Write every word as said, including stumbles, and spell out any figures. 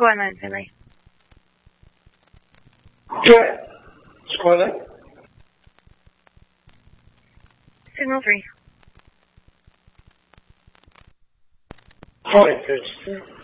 Go on then, Finley. Yeah. Score then. Signal three. Fine, good.